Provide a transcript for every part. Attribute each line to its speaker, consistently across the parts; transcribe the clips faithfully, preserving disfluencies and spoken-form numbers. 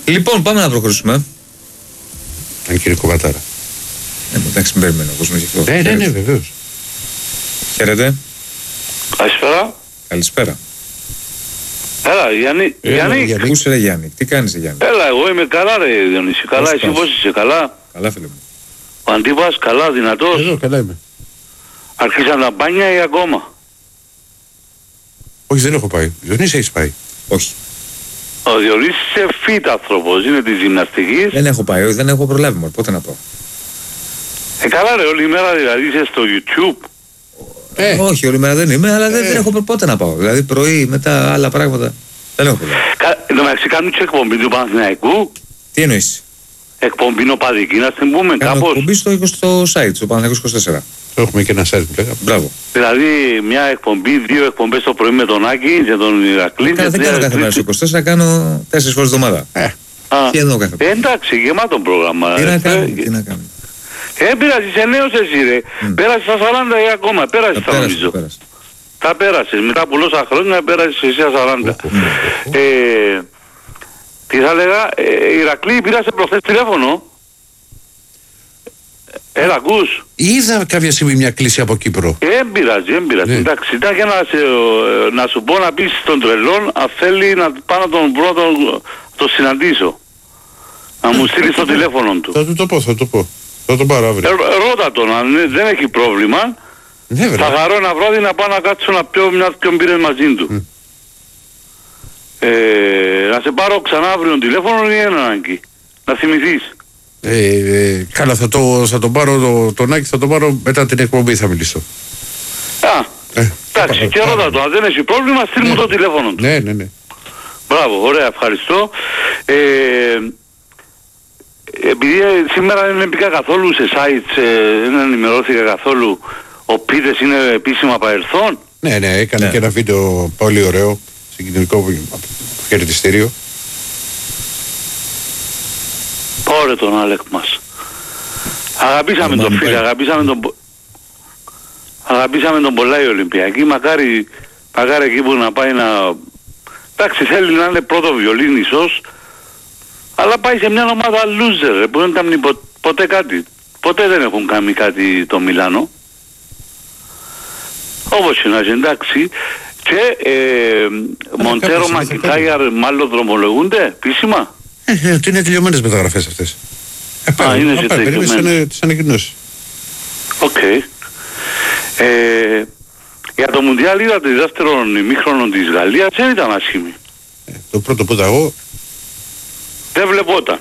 Speaker 1: Λοιπόν, πάμε να προχωρήσουμε.
Speaker 2: Αν κύριε Κοβατάρα.
Speaker 1: Ε, εντάξει, μην περιμένω ο κόσμος γι' αυτό.
Speaker 2: Ναι, ναι, ναι, βεβαίως.
Speaker 1: Χαίρετε.
Speaker 3: Καλησπέρα.
Speaker 1: Καλησπέρα.
Speaker 3: Έλα, Γιάννη.
Speaker 2: Έλα,
Speaker 3: Γιάννη.
Speaker 2: Γιάννη.
Speaker 1: Πού είσαι, ρε Γιάννη, τι κάνεις, Γιάννη?
Speaker 3: Έλα, εγώ είμαι καλά, ρε Διονύση. Καλά,
Speaker 1: Πώς
Speaker 3: εσύ
Speaker 1: πας?
Speaker 3: πώς είσαι, καλά?
Speaker 1: Καλά, φίλε μου.
Speaker 3: Ο Αντίπας, καλά, δυνατός.
Speaker 2: Εδώ, καλά είμαι.
Speaker 3: Αρχίσαν τα μπάνια ή ακόμα?
Speaker 2: Όχι, δεν έχω πάει. Διονύση, έχεις πάει?
Speaker 1: Όχι.
Speaker 3: Ο Διονύσης είσαι fit άνθρωπος, είναι της γυμναστικής.
Speaker 1: Δεν έχω πάει, όχι, δεν έχω προλάβει μόνο. Πότε να πάω?
Speaker 3: Ε, καλά ρε, όλη η μέρα δηλαδή είσαι στο YouTube.
Speaker 2: Ε.
Speaker 1: Όχι, όλη μέρα δεν είμαι, αλλά δεν,
Speaker 2: Ε.
Speaker 1: δεν έχω προ- πότε να πάω. Δηλαδή πρωί, μετά άλλα πράγματα. Δεν έχω προλάβει.
Speaker 3: Κα... Εν τω μεταξύ κάνουν και εκπομπή του Παναθηναϊκού.
Speaker 1: Τι εννοείς?
Speaker 3: Εκπομπή νοπαδική, να την πούμε
Speaker 1: Κάνω
Speaker 3: κάπως.
Speaker 1: εκπομπή στο, στο site, στο Παναθηναϊκός είκοσι τέσσερα.
Speaker 2: Έχουμε και ένα site που λέγαμε.
Speaker 1: Μπράβο.
Speaker 3: Δηλαδή μια εκπομπή, δύο εκπομπές το πρωί με τον Άκη και τον Ηρακλή.
Speaker 1: Κάνα, δεν κάνω κάθε μέρα στο είκοσι τέσσερα, κάνω τέσσερις φορές τη εβδομάδα.
Speaker 2: Ε,
Speaker 3: Α,
Speaker 1: Τι εννοώ κάθε
Speaker 3: ε, εντάξει, γεμάτο πρόγραμμα.
Speaker 1: Τι
Speaker 3: ε,
Speaker 1: να
Speaker 3: ε,
Speaker 1: κάνω, τι να κάνω.
Speaker 3: Ε, πέρασες, είσαι νέος εσύ ρε.
Speaker 1: Μμ.
Speaker 3: Πέρασες στα σαράντα ή ακόμα, πέρασες
Speaker 1: Τα
Speaker 3: τα
Speaker 1: πέρασα,
Speaker 3: νομίζω.
Speaker 1: τα πέρασα.
Speaker 3: Τα πέρασες, μετά από τόσα χρόνια πέρασες εσύ στα σαράντα. Ε, τι θα λέγα, ε, Ηρακλή πήρασε προχθές τηλέφωνο. Έλα, ακούς.
Speaker 2: είδα κάποια στιγμή μια κλίση από Κύπρο.
Speaker 3: Ε, δεν πειράζει, δεν πειράζει.
Speaker 2: Ναι.
Speaker 3: Εντάξει, ήταν για να, σε, ε, να σου πω να πεις στον τρελόν, αν θέλει να πάω να τον βρω, τον, το συναντήσω. Να μου στείλει το τηλέφωνο του.
Speaker 2: Θα του το πω, θα το πω. Θα τον πάρω
Speaker 3: Ε,
Speaker 2: αύριο.
Speaker 3: ρω- ρώτα τον, αν ε, δεν έχει πρόβλημα.
Speaker 2: Ναι,
Speaker 3: Θα
Speaker 2: βέβαια.
Speaker 3: χαρώ ένα βράδυ να πάω να κάτσω να πιω μια δυο μπύρες μαζί του. Ε, να σε πάρω ξανά αύριο τηλέφωνο ή ένα ανάγκη. Να θυμηθείς.
Speaker 2: Ε, ε, καλά, θα, το, θα τον πάρω το, τον Άκη, θα τον πάρω μετά την εκπομπή, θα μιλήσω.
Speaker 3: Α,
Speaker 2: Ε,
Speaker 3: εντάξει,
Speaker 2: θα-
Speaker 3: και
Speaker 2: θα-
Speaker 3: ρώτα τον. Αν δεν έχει πρόβλημα, στείλ μου το τηλέφωνο του.
Speaker 2: Ναι, ναι, ναι.
Speaker 3: Μπράβο, ωραία, ευχαριστώ. Ε, επειδή ε, σήμερα δεν μπήκα καθόλου σε sites, ε, δεν ενημερώθηκα καθόλου, ο Πίτες είναι επίσημα παρελθόν.
Speaker 2: Ναι, ναι, έκανε
Speaker 1: Ναι.
Speaker 2: και ένα βίντεο πολύ ωραίο, συγκινητικό χαιρετιστήριο.
Speaker 3: Ωραία τον Άλεκ μας. Αγαπήσαμε
Speaker 1: Μα,
Speaker 3: τον
Speaker 1: μου
Speaker 3: φίλο,
Speaker 1: πάει.
Speaker 3: αγαπήσαμε τον... πο- Αγαπήσαμε τον πολλά η Ολυμπιακή, μακάρι, μακάρι εκεί που να πάει να... Εντάξει, θέλει να είναι πρώτο βιολίνισος, αλλά πάει σε μια ομάδα loser, ρε, που δεν κάνει πο- ποτέ κάτι. Ποτέ δεν έχουν κάνει κάτι το Μιλάνο. Όπως είναι, εντάξει. Και ε, Μοντέρο
Speaker 2: κάπως είναι, θα
Speaker 3: Μακιντάιαρ μάλλον δρομολογούνται επίσημα.
Speaker 2: Ε, ε, ότι είναι τελειωμένες μεταγραφές αυτές. Ε,
Speaker 3: Α, είναι σε
Speaker 2: περίμενες
Speaker 3: τελειωμένες.
Speaker 2: τις ανακοινώσεις.
Speaker 3: Οκ. Ε, για το Μουντιάλ είδατε δεύτερον ημίχρονο της Γαλλίας, δεν ήταν άσχημη.
Speaker 2: Ε, το πρώτο που είδα εγώ,
Speaker 3: Δεν βλεπόταν.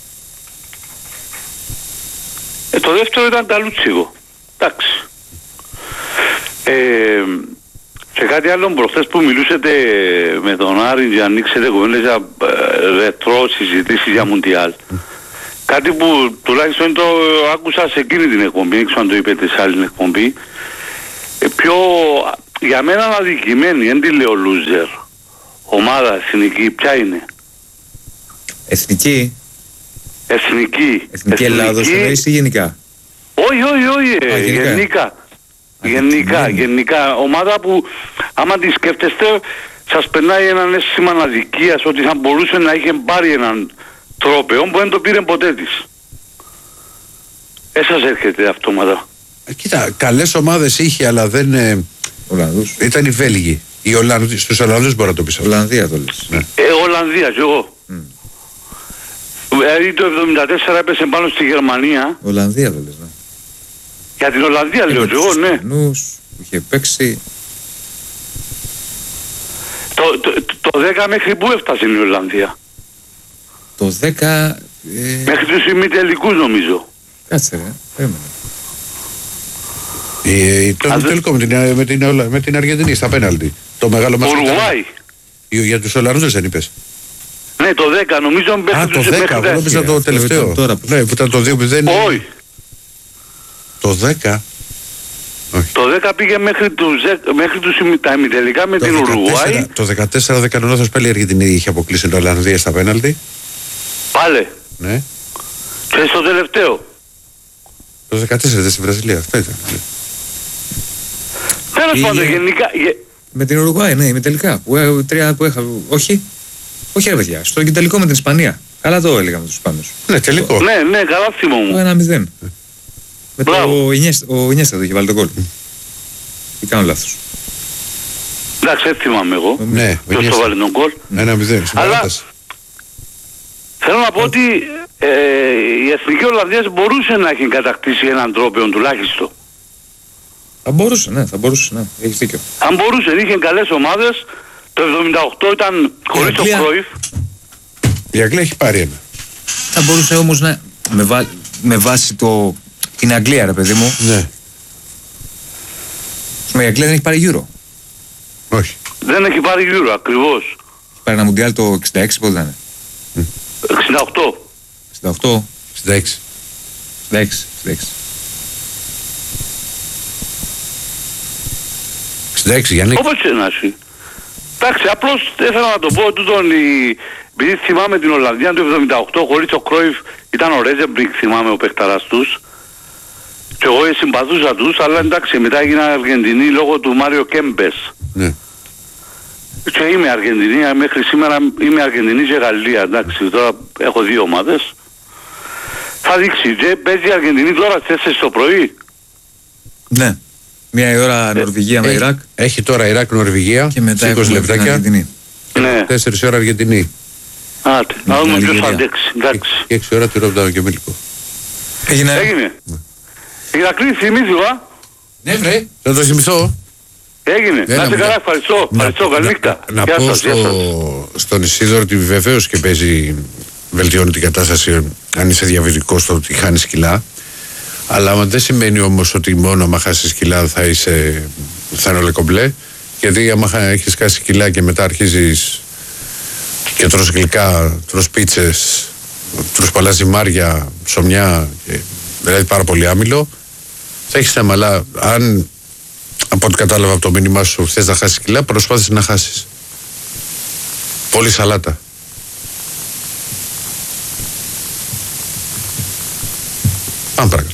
Speaker 3: Ε, το δεύτερο ήταν καλούτσικο. Εντάξει. Ε, και κάτι άλλο προχθές που μιλούσατε με τον Άρη για ανοίξετε κουβέντες για ε, ρετρό συζητήσεις για Μουντιάλ. Κάτι που τουλάχιστον το άκουσα σε εκείνη την εκπομπή, δεν ξέρω αν το είπετε σε άλλη εκπομπή. Ε, πιο, για μένα αδικημένη, δεν τη λέω loser. Ομάδα εθνική, ποια είναι?
Speaker 1: Εθνική,
Speaker 3: Εθνική.
Speaker 1: εθνική Ελλάδος εννοείς ή γενικά?
Speaker 3: Όχι, όχι, όχι,
Speaker 1: Α,
Speaker 3: ε,
Speaker 1: γενικά.
Speaker 3: γενικά. Γενικά,
Speaker 1: Αδικημένη.
Speaker 3: γενικά. Ομάδα που άμα τη σκέφτεστε σας περνάει έναν αίσθημα αδικίας ότι θα μπορούσε να είχε πάρει έναν τρόπαιο που δεν το πήρε ποτέ της. Ε, σας έρχεται αυτόματα.
Speaker 2: ε, κοίτα, καλές ομάδες είχε, αλλά δεν... Ε,
Speaker 1: Ολλανδούς.
Speaker 2: ήταν οι Βέλγοι. Οι Ολλανδοί, στους Ολλανδούς μπορώ να το πεις αυτό.
Speaker 1: Ολλανδία το λες.
Speaker 2: Ναι.
Speaker 3: Ε, Ολλανδία κι εγώ. Δηλαδή το εβδομήντα τέσσερα έπεσε πάνω στη Γερμανία.
Speaker 1: Ολλανδία το λες, ναι.
Speaker 3: Για την Ολλανδία λέω κι εγώ, ναι.
Speaker 1: Νους, που είχε παίξει.
Speaker 3: Το, το, το δέκα μέχρι πού έφτασε η Ολλανδία?
Speaker 1: Το δέκα... Ε,
Speaker 3: Μέχρι τους ημιτελικούς νομίζω.
Speaker 1: κάτσε ρε, περίμενε.
Speaker 2: Ε, το
Speaker 3: Αν δεν-
Speaker 2: τελικό με την, με, την, Ολλα- με την Αργεντινή στα πέναλτι. Το μεγάλο μας.
Speaker 3: Ουρουάη.
Speaker 2: Για τους Ολλανδούς δεν είπες.
Speaker 3: Ναι, το δέκα νομίζω μέχρι
Speaker 2: Α, το
Speaker 3: τους
Speaker 2: δέκα,
Speaker 3: μέχρι
Speaker 2: εγώ
Speaker 3: τα-
Speaker 2: νόμιζα το
Speaker 1: Αυτό
Speaker 2: τελευταίο.
Speaker 1: ήταν τώρα που-
Speaker 2: Ναι, που ήταν το δύο μηδέν.
Speaker 3: Όχι.
Speaker 2: Το δέκα. Όχι.
Speaker 3: Το δέκα πήγε μέχρι τους, δέκα- μέχρι τους ημι- τα ημιτελικά με
Speaker 2: Το
Speaker 3: την Ουρουάη.
Speaker 2: δεκατέσσερα, το δεκατέσσερα δεν κάνω λάθος, πάλι η Αργεντινή είχε αποκλείσει την Ολλανδία στα πέναλτι.
Speaker 3: Πάλε.
Speaker 2: Ναι.
Speaker 3: Και στο τελευταίο.
Speaker 2: Το δεκατέσσερα δεν στη Βραζιλία. Αυτό ήταν. Ναι.
Speaker 3: Τέλος
Speaker 1: Πήγε-
Speaker 3: πάντων, γενικά... γε-
Speaker 1: Με την Ουρουγουάη, ναι, με τελικά. Που, ε, τρία που έχα... Όχι. Όχι ρε παιδιά, στο τελικό με την Ισπανία. Καλά το έλεγα με τους Ισπανούς.
Speaker 2: Ναι, τελικό.
Speaker 3: Ναι, ναι, καλά
Speaker 1: Το
Speaker 3: θυμόμουν.
Speaker 1: ένα μηδέν. Με
Speaker 3: Μπράβο.
Speaker 1: το Ινιέστα, ο Ινιέστα το είχε βάλει τον κόλ. Ή κάνω λάθος.
Speaker 3: Εντάξει, δεν θυμάμαι εγώ.
Speaker 2: Ναι,
Speaker 3: Ποιος το βάλει τον κόλ.
Speaker 2: Ένα μηδέν. στην
Speaker 3: Αλλά-
Speaker 2: παράταση.
Speaker 3: Θέλω να πω ότι ε, η Εθνική Ολλανδίας μπορούσε να έχει κατακτήσει έναν τρόπαιο τουλάχιστον.
Speaker 1: Θα μπορούσε, ναι, θα μπορούσε, ναι. Έχεις δίκιο.
Speaker 3: Αν μπορούσε, είχε καλές ομάδες. Το εβδομήντα οκτώ ήταν χωρίς το
Speaker 1: Αγγλία-
Speaker 3: Κρόιφ.
Speaker 2: Η Αγγλία έχει πάρει ένα.
Speaker 1: Θα μπορούσε όμως να. Με, βά... με βάση το. Την Αγγλία, ρε παιδί μου.
Speaker 2: Ναι.
Speaker 1: Η Αγγλία δεν έχει πάρει Euro.
Speaker 2: Όχι.
Speaker 3: Δεν έχει πάρει Euro ακριβώς.
Speaker 1: Έχει πάρει ένα Μουντιάλ το εξήντα έξι, πότε ήταν.
Speaker 3: εξήντα οκτώ.
Speaker 1: εξήντα οκτώ,
Speaker 2: εξήντα έξι.
Speaker 1: εξήντα έξι, εξήντα έξι.
Speaker 2: εξήντα έξι, Γιάννη.
Speaker 3: Όπως και να έχει. Εντάξει, απλώς ήθελα να το πω τούτον η... Επειδή θυμάμαι την Ολλανδία του εβδομήντα οκτώ χωρίς το Κρόιφ ήταν ο Ρέζεμπρικ, θυμάμαι ο παιχταράς τους. Και εγώ συμπαθούσα τους, αλλά εντάξει μετά έγινα Αργεντινή λόγω του Μάριο Κέμπες.
Speaker 2: Ναι.
Speaker 3: Και είμαι Αργεντινή, μέχρι σήμερα είμαι Αργεντινή και Γαλλία, εντάξει, τώρα έχω δύο ομάδες. Θα δείξει, και παίζει η Αργεντινή τώρα στις τέσσερις το πρωί.
Speaker 1: Ναι. Μία η ώρα Νορβηγία με
Speaker 2: Έχει-
Speaker 1: Ιράκ
Speaker 2: Έχει τώρα Ιράκ Νορβηγία.
Speaker 1: και μετά
Speaker 2: είκοσι
Speaker 1: έχουμε την
Speaker 2: λεπτάκια.
Speaker 1: Αργεντινή.
Speaker 3: Ναι,
Speaker 2: τέσσερις ώρα Αργεντινή.
Speaker 3: άτε, να
Speaker 1: την
Speaker 3: δούμε ποιος θα
Speaker 1: Αλγερία.
Speaker 3: αντέξει, εντάξει.
Speaker 2: Και έξι ώρα του Ρόμπταο και Μίλικο.
Speaker 1: Έγινε.
Speaker 3: Έγινε. Ηρακλή, θυμήθηκα.
Speaker 2: Ναι, βρε. Θα το θυμηθώ.
Speaker 3: Έγινε.
Speaker 2: Έλα,
Speaker 3: Να είστε
Speaker 2: μου,
Speaker 3: καλά,
Speaker 2: να-
Speaker 3: ευχαριστώ. Ευχαριστώ, καλή νύχτα.
Speaker 2: Να
Speaker 3: Γεια
Speaker 2: πω
Speaker 3: σας, γεια σας.
Speaker 2: στο, στον Ισίδωρο ότι βεβαίως και παίζει, βελτιώνει την κατάσταση αν είσαι διαβητικός στο ότι χάνεις κιλά. Αλλά δεν σημαίνει όμως ότι μόνο άμα χάσεις κιλά θα, είσαι, θα είναι ολεκομπλέ. Γιατί άμα χα- έχεις χάσει κιλά και μετά αρχίζεις και τρως γλυκά, τρως πίτσες, τρως παλά ζυμάρια, ψωμιά, και, δηλαδή πάρα πολύ άμυλο, θα έχεις θέμα. Αλλά αν από ό,τι κατάλαβα από το μήνυμά σου θες να χάσεις κιλά, προσπάθησε να χάσεις. Πολύ σαλάτα. Πάμε παρακάτω.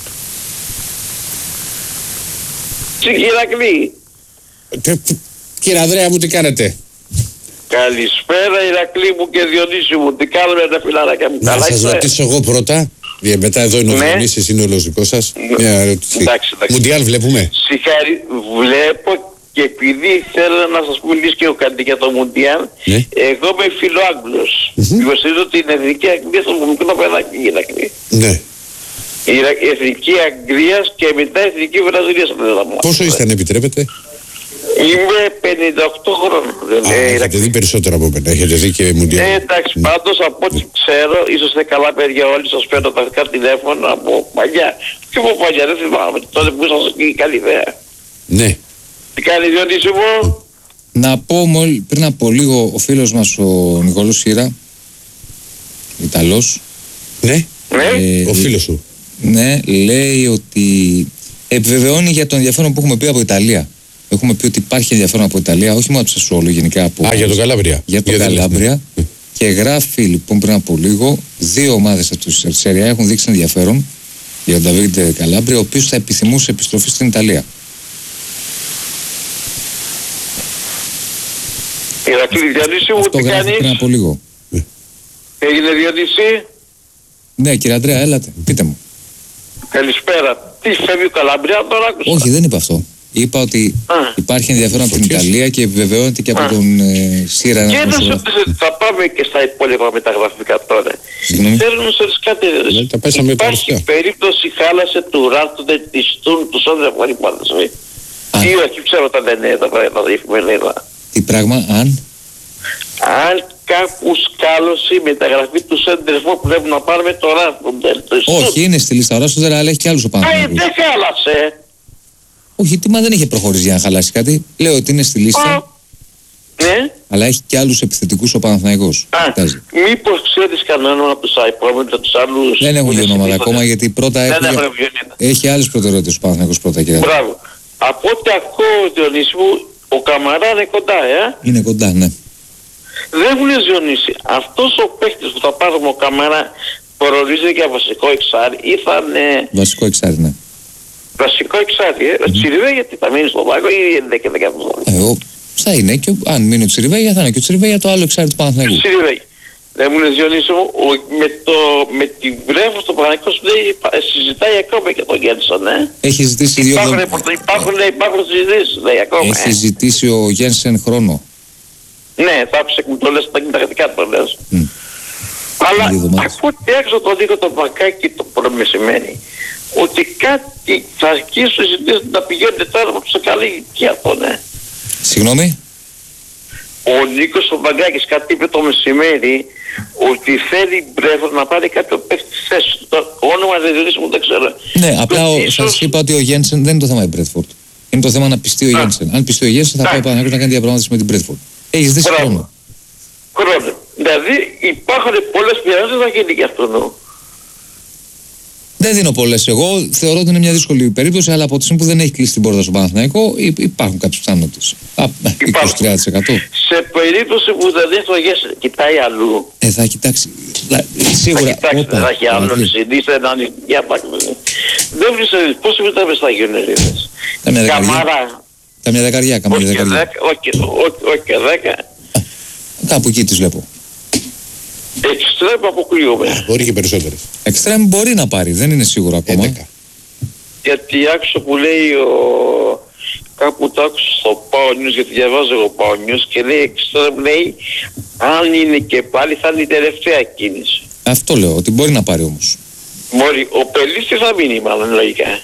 Speaker 4: Ηρακλή.
Speaker 2: Κύριε Ανδρέα μου, τι κάνετε?
Speaker 4: Καλησπέρα Ηρακλή μου και Διονύση μου. Τι κάνουμε τα φιλαράκια μου.
Speaker 2: Να
Speaker 4: Καλά
Speaker 2: σας
Speaker 4: είστε?
Speaker 2: ρωτήσω εγώ πρώτα. Ε, Μετά εδώ είναι ο
Speaker 4: Ναι.
Speaker 2: Διονύσης, είναι ο λογικός σας.
Speaker 4: Ναι.
Speaker 2: Μια ερώτηση.
Speaker 4: Εντάξει, εντάξει.
Speaker 2: Μουντιάλ βλέπουμε.
Speaker 4: Συγχαρη... Βλέπω και επειδή θέλω να σας μιλήσει και ο κάτι για το Μουντιάλ,
Speaker 2: Ναι.
Speaker 4: εγώ είμαι φιλοάγγλος. Υποστηρίζω την Εθνική Αγγλία στο μικρό παιδάκι Ηρακλή.
Speaker 2: Ναι.
Speaker 4: Η Ιρα- η Εθνική Αγγλίας και μετά η Εθνική Βραζιλίας.
Speaker 2: Πόσο είστε αν επιτρέπετε?
Speaker 4: Είμαι πενήντα οκτώ χρόνων.
Speaker 2: Α,
Speaker 4: ε,
Speaker 2: έχετε
Speaker 4: Ηρακλή.
Speaker 2: δει περισσότερο από μένα. Έχετε δει και Μουντιάλ.
Speaker 4: Ε, εντάξει, πάντως από ό,τι ξέρω, ίσως είναι καλά παιδιά όλοι, σας παίρνω τα δικά τηλέφωνα από παλιά. Και από παλιά, δεν θυμάμαι, τότε που ήσασταν εκεί, καλή ιδέα.
Speaker 2: Ναι.
Speaker 4: Τι κάνει Διονύση μου?
Speaker 1: Να πω μόλι, πριν από λίγο ο φίλος μας ο Νικόλος Σύρα, Ιταλός,
Speaker 2: Ναι.
Speaker 4: Ναι,
Speaker 1: ε,
Speaker 2: Ο φίλος σου.
Speaker 1: ναι, λέει ότι επιβεβαιώνει για το ενδιαφέρον που έχουμε πει από Ιταλία. Έχουμε πει ότι υπάρχει ενδιαφέρον από Ιταλία, όχι μόνο από Σασουόλο, γενικά από.
Speaker 2: Α, για τον Καλάμπρια.
Speaker 1: Για τον
Speaker 2: Γιατί λες,
Speaker 1: Καλάμπρια.
Speaker 2: ναι.
Speaker 1: Και γράφει λοιπόν πριν από λίγο, δύο ομάδες από τη Σεριά έχουν δείξει ενδιαφέρον για τον Νταβίντε Καλάμπρια, ο οποίος θα επιθυμούσε επιστροφή στην Ιταλία.
Speaker 4: Ηρακλή Διονύση μου,
Speaker 1: Αυτό
Speaker 4: τι
Speaker 1: γράφει πριν
Speaker 4: κάνεις?
Speaker 1: από λίγο.
Speaker 4: Έγινε Διονύση?
Speaker 1: Ναι, κύριε Αντρέα, έλατε, πείτε μου.
Speaker 4: Καλησπέρα. Τι φεύγει ο Καλαμπριά, τώρα άκουσα.
Speaker 1: Όχι, δεν είπα αυτό. Είπα ότι
Speaker 4: Α.
Speaker 1: υπάρχει ενδιαφέρον από την
Speaker 2: Φωτιές.
Speaker 1: Ιταλία και επιβεβαιώνεται και από
Speaker 4: Α.
Speaker 1: τον ε, Σύρα.
Speaker 4: Και
Speaker 1: ένα
Speaker 4: να σου
Speaker 1: δημοσιογράφο.
Speaker 4: πεις, θα πάμε και στα υπόλοιπα μεταγραφικά τώρα.
Speaker 1: Συγγνώμη.
Speaker 4: Θέλω να σας κάτι.
Speaker 2: Ναι, τα πέσαμε
Speaker 4: Υπάρχει
Speaker 2: παρουσιά.
Speaker 4: περίπτωση χάλασε του Ράρτοντε της Τούν του Σόντρε από την υπόθεση.
Speaker 1: Α.
Speaker 4: Ή όχι, ξέρω τα δεν είναι τα πράγματα εφημερίδα.
Speaker 1: Τι πράγμα, αν.
Speaker 4: Αν κάπου σκάλωσε η μεταγραφή του Σέντερφο που πρέπει να πάρουμε το Ράρτοντε.
Speaker 1: Όχι, είναι στη λίστα. Ο Ράσος αλλά έχει και άλλους ο
Speaker 4: Α,
Speaker 1: Παναθηναϊκός.
Speaker 4: δεν χάλασε.
Speaker 1: Όχι, τι μα δεν είχε προχωρήσει για να χαλάσει κάτι. Λέω ότι είναι στη
Speaker 4: Α,
Speaker 1: λίστα,
Speaker 4: ναι.
Speaker 1: αλλά έχει και άλλους επιθετικούς ο Παναθηναϊκός.
Speaker 4: Α,
Speaker 1: Κοιτάζει.
Speaker 4: μήπως ξέρεις κανέναν από τους υπόλοιπους, από τους άλλους...
Speaker 1: Δεν έχουν
Speaker 4: που είναι
Speaker 1: βγει ονόματα
Speaker 4: στην
Speaker 1: ακόμα γιατί πρώτα
Speaker 4: Δεν
Speaker 1: έχει,
Speaker 4: έχουν βγει.
Speaker 1: έχει άλλες προτεραιότητες ο Παναθηναϊκός πρώτα, κύριε.
Speaker 4: Μπράβο. Από ό,τι ακούω, Διονύση μου, ο Καμαρά είναι κοντά, ε.
Speaker 1: Είναι κοντά, ναι.
Speaker 4: Δεν μου λες Διονύση, αυτός ο παίκτης που θα πάρουμε ο Καμαρά προορίζεται για βασικό εξάρι ή θα είναι
Speaker 1: Βασικό εξάρι, ναι.
Speaker 4: βασικό εξάρι, ε. Mm-hmm. Τσιριβέ γιατί θα μείνει στο βάγο ή δεν και δεν
Speaker 1: Ε, ο, θα είναι και ο- αν μείνει ο Τσιριβέγια θα είναι και ο Τσιριβέγια το άλλο εξάρι του Παναθηναϊκού.
Speaker 4: Τσιριβέ. Δεν μου λες Διονύση μου, ο- με, το, με την Βρέφο στο Παναγικός λέει, συζητάει ακόμα και τον Γένσον, ε.
Speaker 1: Έχει ζητήσει δύο
Speaker 4: Υπάρχουν,
Speaker 1: εβδομάδες.
Speaker 4: υπάρχουν, υπάρχουν συζητήσεις, λέει ακόμα.
Speaker 1: Έχει
Speaker 4: Ε.
Speaker 1: ζητήσει ο Γένσεν χρόνο.
Speaker 4: Ναι, θα άκουσα και μου το λες, τα τακτικά το λες.
Speaker 1: Μμ.
Speaker 4: Αλλά
Speaker 1: Δύο εβδομάδες.
Speaker 4: από ό,τι έξω το δίκο το μπακάκι το πρώτο μεσημέρι, ότι κάτι θα αρχίσουν οι συζητήσεις να πηγαίνουν τώρα από σε καλή ηλικία αυτό, ναι.
Speaker 1: Συγγνώμη.
Speaker 4: Ο Νίκος ο Μπαγκάκης κάτι είπε το μεσημέρι ότι θέλει Μπρέφος να πάρει κάποιο παίκτη στη θέση του. Το όνομα δεν διορίσει μου, δεν ξέρω.
Speaker 1: Ναι, απλά ο,
Speaker 4: ίσως-
Speaker 1: σας είπα ότι ο Γένσεν δεν είναι το θέμα η Μπρέτφορντ. Είναι το θέμα να πιστεί ο
Speaker 4: Α.
Speaker 1: Γένσεν. Αν πιστεί ο Γένσεν, θα
Speaker 4: Α.
Speaker 1: πάει ο Παναγιώτης να κάνει διαπραγμάτευση με την Μπρέτφορντ. Έχει ζητήσει
Speaker 4: Μπράβο.
Speaker 1: χρόνο.
Speaker 4: Χρόνο. Δηλαδή υπάρχουν πολλές πιθανότητες να γίνει και αυτό. νου.
Speaker 1: Δεν δίνω πολλές εγώ. Θεωρώ ότι είναι μια δύσκολη περίπτωση, αλλά από τη στιγμή που δεν έχει κλείσει την πόρτα στο Παναθηναϊκό, υ- υπάρχουν κάποιες πιθανότητες. Α, είκοσι τρία τοις εκατό.
Speaker 4: Σε περίπτωση που δεν δει το Γέσαι, κοιτάει αλλού.
Speaker 1: Ε, θα κοιτάξει. Λα-
Speaker 4: Θα
Speaker 1: Σίγουρα.
Speaker 4: κοιτάξει,
Speaker 1: όπα,
Speaker 4: δεν θα έχει άλλο να
Speaker 1: παραδείγμα.
Speaker 4: συζητήσει, να είναι για πάκου. Δεν βρίσκεται πώς συμμετέχει στα Γιονερίδες.
Speaker 1: Καμιά δεκαριά.
Speaker 4: Καμάρα,
Speaker 1: Καμιά δεκαριά. Καμιά
Speaker 4: όχι και
Speaker 1: δεκαριά.
Speaker 4: δέκα, όχι και- όχι- όχι και δέκα.
Speaker 1: Κάπου εκεί τις βλέπω.
Speaker 4: Εξτρέμ αποκλείομαι.
Speaker 2: Μπορεί και περισσότερες.
Speaker 1: Εξτρέμ μπορεί να πάρει, δεν είναι σίγουρο ακόμα.
Speaker 2: έντεκα.
Speaker 4: Γιατί άκουσα που λέει ο... Κάπου το άκουσα στο Πάο News, γιατί διαβάζω εγώ Πάο News και λέει εξτρέμ λέει αν είναι και πάλι θα είναι η τελευταία κίνηση.
Speaker 1: Αυτό λέω, ότι μπορεί να πάρει όμως.
Speaker 4: Μπορεί, ο Πελής τι θα μείνει μάλλον λογικά.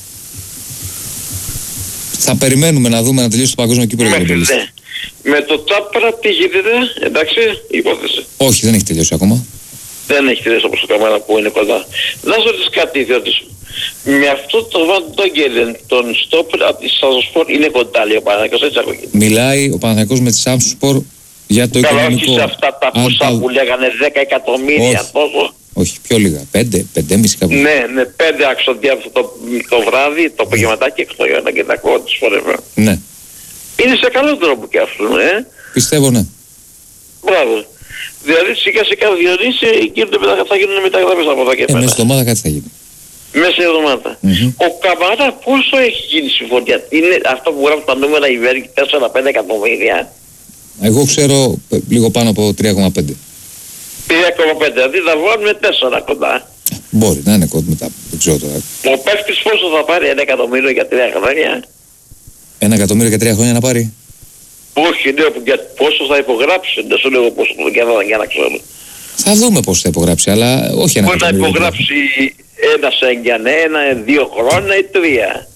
Speaker 1: Θα περιμένουμε να δούμε να τελειώσει το παγκόσμιο κύπελλο για τον
Speaker 4: Μέχρι,
Speaker 1: Πελίστη.
Speaker 4: ναι. Με το Τσάπρα τι γίνεται, εντάξει, υπόθεση.
Speaker 1: Όχι, δεν έχει τελειώσει ακόμα.
Speaker 4: Δεν έχει τελειώσει όπως το Καμάρα που είναι κοντά. Να σου ρωτήσω κάτι, διότι σου. Με αυτό το Βαν Ντόγκελεν, τον στόπερ από τη Σαζοσπορ είναι κοντά, λέει ο Παναγιώτης, έτσι ακούγεται.
Speaker 1: Μιλάει ο Παναθηναϊκός με τη Σάμσουσπορ για το
Speaker 4: Καλά, όχι
Speaker 1: οικονομικό.
Speaker 4: σε αυτά τα
Speaker 1: Αν
Speaker 4: ποσά
Speaker 1: τα-
Speaker 4: που λέγανε δέκα εκατομμύρια,
Speaker 1: Όχι.
Speaker 4: τόσο.
Speaker 1: Όχι, πιο λίγα. Πέντε, πεντέμισι κάπου.
Speaker 4: Ναι, ναι, πέντε αξοντιά αυτό το, το βράδυ, το απογευματάκι έξω για να και τα ακούω τις φορές.
Speaker 1: Ναι,
Speaker 4: Είναι σε καλό τρόπο και αυτό, ε.
Speaker 1: πιστεύω ναι.
Speaker 4: Μπράβο. Δηλαδή σιγά σιγά Διονύση γίνονται μετα- θα γίνουν μεταγραφές από εδώ και
Speaker 1: Ε,
Speaker 4: πέρα.
Speaker 1: μέσα στη εβδομάδα κάτι θα γίνει.
Speaker 4: Μέσα στην εβδομάδα.
Speaker 1: Μμμ.
Speaker 4: Ο Καμάρα πόσο έχει γίνει συμφωνία. Είναι αυτό που γράφουν τα νούμερα η Βέργη τέσσερα πέντε εκατομμύρια.
Speaker 1: Εγώ ξέρω ε, λίγο πάνω από τρία κόμμα πέντε.
Speaker 4: τρία κόμμα πέντε. Δηλαδή θα βάλουμε τέσσερα κοντά.
Speaker 1: Μπορεί να είναι κοντά μετά, δεν ξέρω τώρα.
Speaker 4: Ο παίκτης πόσο θα πάρει, ένα εκατομμύριο για τρία χρόνια.
Speaker 1: Ένα εκατομμύριο για τρία χρόνια να πάρει.
Speaker 4: Όχι, λέω που για πόσο θα υπογράψει. Δεν σου λέω πόσο το για, για να ξέρω.
Speaker 1: Θα δούμε πώς θα υπογράψει, αλλά όχι ένα
Speaker 4: Μπορεί να
Speaker 1: εκατομμύριο.
Speaker 4: υπογράψει ένα Σέγγιαν, ένα, δύο χρόνια ή τρία.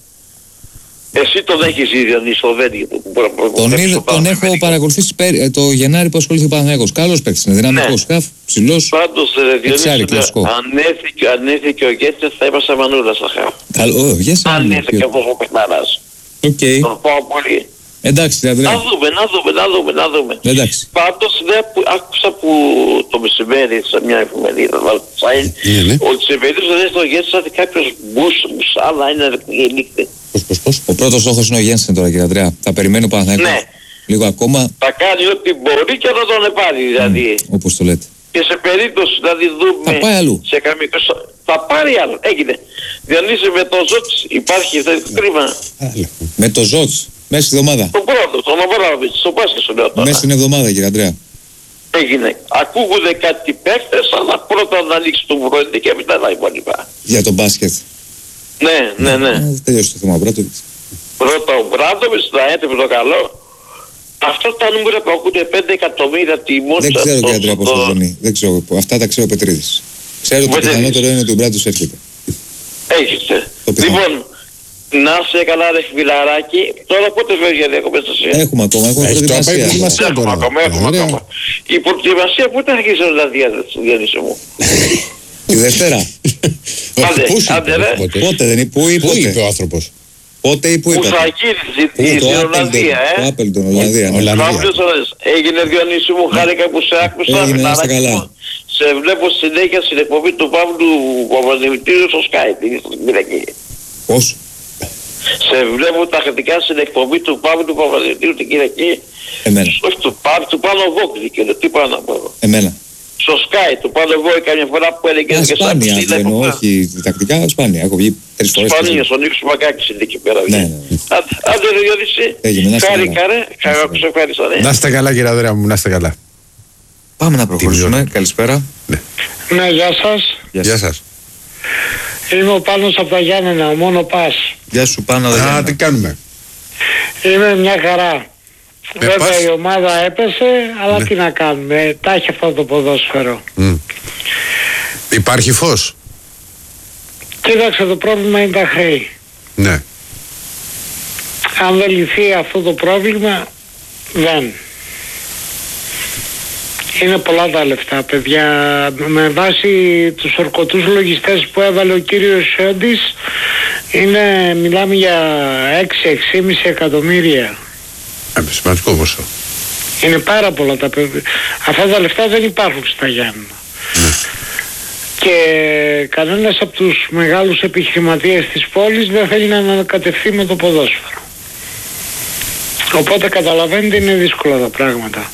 Speaker 4: Εσύ τον έχεις ήδη ο Νιστοβέντη.
Speaker 1: Τον, είδε, τον έχω παρακολουθήσει πέρι, ε, το Γενάρη που ασχολήθηκε ο Παναθηναϊκός. Καλός παίκτης, είναι δυναμικός,
Speaker 4: Ναι.
Speaker 1: σκαφ, ψηλός.
Speaker 4: Πάντως, ρε Διονύση,
Speaker 1: Εξάρι, κλασικό.
Speaker 4: αν έθηκε, αν έθηκε ο Γκέτσε θα είμαστε μανούλα στα χάφ.
Speaker 1: Καλό, yes,
Speaker 4: Αν έθηκε αυτός ο παιχνάρας.
Speaker 1: Οκ.
Speaker 4: Τον πάω πολύ.
Speaker 1: Εντάξει,
Speaker 4: Να
Speaker 1: Αντρέα.
Speaker 4: δούμε, να δούμε, να δούμε, να δούμε.
Speaker 1: Εντάξει.
Speaker 4: Πάντως, ναι, που, άκουσα που το μεσημέρι σε μια εφημερίδα,
Speaker 2: Ναι, ναι.
Speaker 4: ότι σε περίπτωση δεν έχει το Γκέτσε ότι κάποιος μπούς, μπουσάλα είναι νύχτη.
Speaker 2: Πώς, πώς, πώς.
Speaker 1: Ο πρώτος στόχος είναι ο Γένσεν τώρα, κύριε Αντρέα. Θα περιμένει ο Παναθηναϊκός
Speaker 4: Ναι.
Speaker 1: λίγο ακόμα,
Speaker 4: Θα κάνει ό,τι μπορεί και θα τον πάρει, δηλαδή.
Speaker 1: όπως το λέτε.
Speaker 4: Και σε περίπτωση δηλαδή δούμε
Speaker 1: Θα πάει αλλού.
Speaker 4: σε καμία θα πάρει άλλο. Έγινε. Διονύση με το Ζώτς υπάρχει θετικό κρίμα.
Speaker 2: Άλλο.
Speaker 1: Με το Ζότς, μέσα στη εβδομάδα.
Speaker 4: Το πρώτο, τον Αβράβιτς, στο μπάσκετ σου λέω τώρα.
Speaker 1: Μέσα στην εβδομάδα, κύριε Αντρέα.
Speaker 4: Έγινε. Ακούγονται κάτι παίκτες, αλλά πρώτα να ανοίξει το βράδυ και μετά τα υπόλοιπα.
Speaker 1: Για το μπάσκετ.
Speaker 4: Ναι, ναι, ναι.
Speaker 1: Ε, Τελειώσει το θέμα πρώτο.
Speaker 4: Πρώτα ο Μπράντοβιτς, θα έτρεπε το καλό. Αυτά τα νούμερα που ακούτε πέντε εκατομμύρια τιμών.
Speaker 1: Δεν ξέρω, κύριε Αντρέα, πώς το ζωνεί. Δεν ξέρω. Αυτά τα ξέρω ο Πετρίδης. Ξέρω ότι το
Speaker 4: Πετρίδης.
Speaker 1: πιθανότερο είναι ότι ο Μπράντος έρχεται.
Speaker 4: Έχετε.
Speaker 1: Το πιθανό.
Speaker 4: Λοιπόν, να σε καλά ρε φιλαράκι. Τώρα πότε φεύγει για διακοπές εσύ.
Speaker 1: Έχουμε ακόμα, έχουμε
Speaker 2: Έχει τώρα πάει
Speaker 1: προετοιμασία.
Speaker 2: προετοιμασία.
Speaker 4: Έχουμε
Speaker 2: τώρα.
Speaker 4: ακόμα, έχουμε
Speaker 2: Ωραία.
Speaker 4: ακόμα. Η προετοιμασία πότε αρχίζει να διάθεση, Διονύση μου.
Speaker 1: Τη Δευτέρα.
Speaker 2: Όχι,
Speaker 4: Άντε,
Speaker 2: πού σου
Speaker 4: άντε,
Speaker 2: είπε,
Speaker 4: ρε.
Speaker 2: πότε.
Speaker 1: Πότε δεν είναι, πού ή
Speaker 2: Πού είπε
Speaker 1: πότε.
Speaker 2: ο άνθρωπος.
Speaker 1: Πότε ή πού
Speaker 4: Που
Speaker 1: είπατε.
Speaker 4: θα γίνει
Speaker 1: Πού,
Speaker 4: στη-
Speaker 1: το
Speaker 4: στην
Speaker 1: Άπελτον,
Speaker 4: Ολλανδία,
Speaker 1: το
Speaker 4: ε.
Speaker 1: Άπελτον, Ολλανδία. ναι.
Speaker 2: Ολλανδία.
Speaker 4: Παύλος, ωραίος. Έγινε Διονύση μου, χάρηκα που σε άκουσα.
Speaker 1: Έγινε, να είστε
Speaker 4: φιλαράκι
Speaker 1: καλά.
Speaker 4: μου. Σε βλέπω συνέχεια στην εκπομπή του Παύλου Παπαδημητρίου στο Skype. στην Κυριακή.
Speaker 1: Πώς.
Speaker 4: Σε βλέπω τακτικά στην εκπομπή του Παύλου Παπαδημητρίου την Κυριακή.
Speaker 1: Εμένα.
Speaker 4: Όχι του Παύλου, του Πάνο Βόκδη και τι πάνω να πω.
Speaker 1: Εμένα.
Speaker 4: Στο Sky του Πάνο Βόκδη καμιά φορά που έλεγε
Speaker 1: Α,
Speaker 4: και σαν
Speaker 1: σπάνια,
Speaker 4: ψηλά
Speaker 1: εννοώ,
Speaker 4: εκπομπή.
Speaker 1: όχι τακτικά, σπάνια. Έχω βγει τρεις φορές.
Speaker 4: Σπανίος, ο Νίκος Μακάκης είναι εκεί πέρα.
Speaker 1: Ναι, ναι.
Speaker 4: Άντε, άντε ρε Διονύση.
Speaker 1: Έγινε, να είστε
Speaker 4: Χάρηκα
Speaker 1: καλά.
Speaker 4: ρε. Χάρηκα που σε ευχαριστώ, ναι.
Speaker 2: Να είστε καλά, κύριε Ανδρέα μου, να είστε καλά.
Speaker 1: Πάμε να προχωρήσουμε. Καλησπέρα.
Speaker 2: Ναι.
Speaker 5: Ναι, γεια σας.
Speaker 1: Γεια,
Speaker 2: Γεια σας.
Speaker 5: Είμαι ο Πάνος από τα Γιάννενα, ο μόνο πας.
Speaker 1: Γεια σου Πάνο.
Speaker 2: Α, τι κάνουμε.
Speaker 5: Είμαι μια χαρά.
Speaker 2: Με
Speaker 5: Βέβαια
Speaker 2: πας.
Speaker 5: η ομάδα έπεσε, αλλά
Speaker 2: Ναι.
Speaker 5: τι να κάνουμε, τα έχει αυτό το ποδόσφαιρο.
Speaker 2: Μμ. Υπάρχει φως.
Speaker 5: Κοίταξε, το πρόβλημα είναι τα χρέη.
Speaker 2: Ναι.
Speaker 5: Αν δεν λυθεί αυτό το πρόβλημα, δεν. Είναι πολλά τα λεφτά, παιδιά. Με βάση τους ορκωτούς λογιστές που έβαλε ο κύριος Σιόντης, είναι, μιλάμε για έξι με έξι και μισό εκατομμύρια.
Speaker 2: Ε, σημαντικό ποσό.
Speaker 5: Είναι πάρα πολλά τα παιδιά. Αυτά τα λεφτά δεν υπάρχουν στα Γιάννενα. Και κανένας από τους μεγάλους επιχειρηματίες της πόλης δεν θέλει να ανακατευθεί με το ποδόσφαιρο. Οπότε καταλαβαίνετε, είναι δύσκολα τα πράγματα.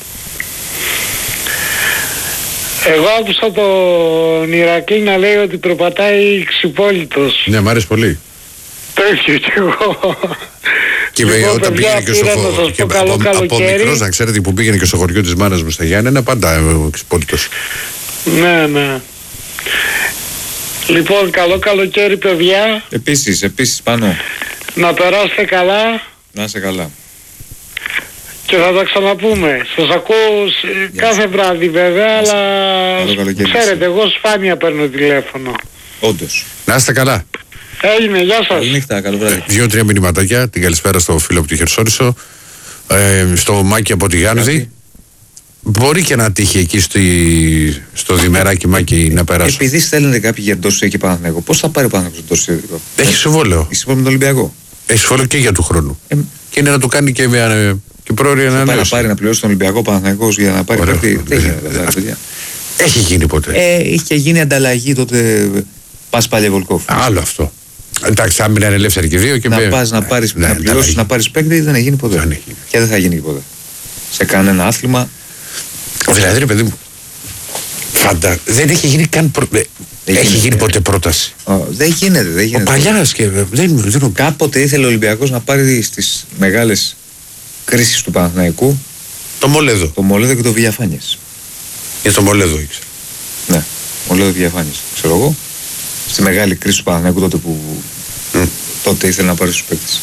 Speaker 5: Εγώ άκουσα τον Ηρακλή να λέει ότι προπατάει Ξυπόλυτος.
Speaker 2: Ναι, μ' αρέσει πολύ.
Speaker 5: Το ίδιο κι εγώ.
Speaker 2: Και
Speaker 5: Λοιπόν,
Speaker 2: όταν
Speaker 5: παιδιά,
Speaker 2: πήγαινε και στο
Speaker 5: πήρα να
Speaker 2: χωριό.
Speaker 5: σας πω καλό
Speaker 2: Από, από
Speaker 5: καλοκαίρι.
Speaker 2: μικρός, να ξέρετε, που πήγαινε και στο χωριό της μάνας μου στα Γιάννενα, πάντα ε, ο Ξυπόλυτος.
Speaker 5: Ναι, ναι. Λοιπόν, καλό καλοκαίρι, παιδιά.
Speaker 1: Επίσης, επίσης Πάνο.
Speaker 5: Να περάσετε καλά
Speaker 1: Να είσαι καλά.
Speaker 5: και θα τα ξαναπούμε. Σας ακούω σε-
Speaker 1: Γεια
Speaker 5: κάθε βράδυ βέβαια, αλλά
Speaker 1: Καλό καλοκαίρι.
Speaker 5: ξέρετε, εγώ σπάνια παίρνω τηλέφωνο.
Speaker 1: Όντως.
Speaker 2: Να είστε καλά.
Speaker 5: Έγινε, γεια σας.
Speaker 1: Καληνύχτα, καλό βράδυ.
Speaker 2: Δύο-τρία μηνυματάκια. Την καλησπέρα στο φίλο από τη Χερσόνησο. Ε, στο Μάκη από τη Γάνδη. Μπορεί και να τύχει εκεί στη, στο Δημεράκι Μάκη να περάσω.
Speaker 1: Επειδή στέλνετε κάποιοι για ντοσί και Παναθηναϊκό, πώς θα πάρει ο Παναθηναϊκός το ντοσί?
Speaker 2: Έχει συμβόλαιο.
Speaker 1: Είσαι με τον Ολυμπιακό.
Speaker 2: Έχει συμβόλαιο και για του χρόνου.
Speaker 1: Ε,
Speaker 2: Και είναι να του κάνει και, με, και πρόωρη
Speaker 1: θα πάει να
Speaker 2: ανανέωση.
Speaker 1: πάρει να πληρώσει τον Ολυμπιακό Παναθηναϊκός για να πάρει
Speaker 2: Ωραίο.
Speaker 1: κάτι. Δεν
Speaker 2: Ε,
Speaker 1: γίνεται αυτά,
Speaker 2: ε,
Speaker 1: παιδιά.
Speaker 2: Έχει γίνει ποτέ.
Speaker 1: Ε, είχε γίνει ανταλλαγή τότε Πας Παλιεβολκόφ.
Speaker 2: Άλλο αυτό. Εντάξει, άμυνα είναι ελεύθερη και δύο και
Speaker 1: Να
Speaker 2: με-
Speaker 1: πας να, πάρεις,
Speaker 2: Ναι,
Speaker 1: να
Speaker 2: ναι,
Speaker 1: πληρώσεις
Speaker 2: ναι.
Speaker 1: να πάρεις παίκτη δεν έχει γίνει ποτέ.
Speaker 2: Δεν έχει γίνει.
Speaker 1: Και δεν θα γίνει ποτέ. Σε κανένα άθλημα.
Speaker 2: Δηλαδή, ρε παιδί μου, φαντα... δεν έχει γίνει καν. Προ... ε, Έχει
Speaker 1: γίνεται.
Speaker 2: γίνει ποτέ πρόταση.
Speaker 1: Ω, δεν γίνεται, δεν
Speaker 2: Ο
Speaker 1: γίνεται.
Speaker 2: Παλιάς και δεν, δεν
Speaker 1: Κάποτε ήθελε ο Ολυμπιακός να πάρει στις μεγάλες κρίσεις του Παναθηναϊκού
Speaker 2: Το Μολέδο.
Speaker 1: το Μολέδο και το Βηγιαφάνιες.
Speaker 2: Για το Μολέδο ήξερα.
Speaker 1: Ναι, Μολέδο Βηγιαφάνιες. Ξέρω εγώ. Στη μεγάλη κρίση του Παναθηναϊκού τότε που
Speaker 2: Μμ.
Speaker 1: τότε ήθελε να πάρει στους παίκτες.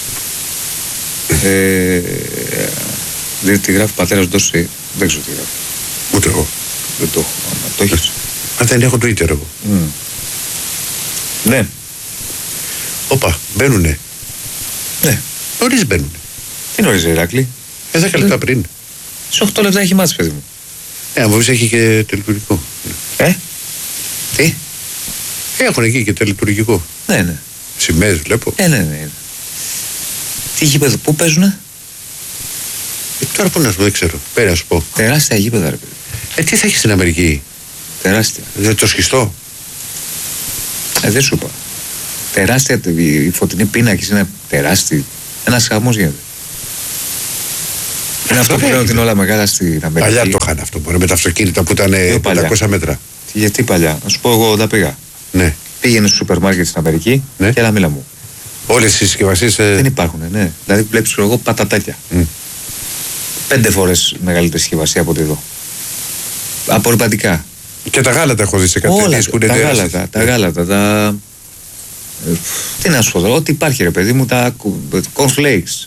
Speaker 1: ε, δηλαδή τι γράφει πατέρας ντοσί. Δεν ξέρω τι γράφει.
Speaker 2: Ούτε εγώ.
Speaker 1: Δεν το έχω. άμα Το έχεις.
Speaker 2: Αν δεν έχω Twitter εγώ.
Speaker 1: Μμ. Ναι,
Speaker 2: Όπα, μπαίνουνε.
Speaker 1: ναι.
Speaker 2: Νωρίς μπαίνουνε.
Speaker 1: Τι νωρίς Ηράκλη.
Speaker 2: Ε, δέκα λεπτά πριν.
Speaker 1: Σε οκτώ λεπτά έχει μάτς, παιδί μου.
Speaker 2: Ε, αν μπορείς έχει και τελετουργικό.
Speaker 1: Ε, τι.
Speaker 2: Έχουν εκεί και τελετουργικό.
Speaker 1: Ναι, ναι.
Speaker 2: Σημαίες βλέπω.
Speaker 1: Ε, ναι, ναι. Τι γήπεδο, πού παίζουνε?
Speaker 2: Ε, τώρα πού να σου πω, δεν ξέρω. Πέρα να σου πω.
Speaker 1: Τεράστια γήπεδα, ρε παιδί.
Speaker 2: Ε, τι θα έχει στην Αμερική.
Speaker 1: Τεράστια.
Speaker 2: Δεν το σχιστό.
Speaker 1: Ε, δεν σου είπα. Τεράστια, η φωτεινή πίνακη είναι τεράστια. Ένας χαμός γίνεται. Είναι αυτό που
Speaker 2: δεν
Speaker 1: λένε ότι
Speaker 2: έγινε.
Speaker 1: είναι όλα μεγάλα στην Αμερική.
Speaker 2: Παλιά το είχαν αυτό. Μπορεί με τα αυτοκίνητα που ήταν
Speaker 1: Πιο παλιά.
Speaker 2: πεντακόσια μέτρα.
Speaker 1: Τι- Γιατί παλιά. Να σου πω εγώ όταν πήγα.
Speaker 2: Ναι.
Speaker 1: Πήγαινε στο σούπερ μάρκετ στην Αμερική
Speaker 2: Ναι.
Speaker 1: και έλα μίλα μου.
Speaker 2: Όλες οι συσκευασίες. Ε...
Speaker 1: Δεν υπάρχουν, ναι. Δηλαδή βλέπεις ξέρω εγώ πατατάκια.
Speaker 2: Μμ.
Speaker 1: Πέντε φορές μεγαλύτερη συσκευασία από ό,τι εδώ. Απορριπαντικά.
Speaker 2: Και τα γάλατα έχω δει σε κάτι
Speaker 1: Όλα
Speaker 2: ταινίες που είναι
Speaker 1: τα
Speaker 2: τεράστιες.
Speaker 1: γάλατα, τα
Speaker 2: Ναι.
Speaker 1: γάλατα, τα... Ε, τι να σου πω τώρα, ό,τι υπάρχει ρε παιδί μου, τα cornflakes.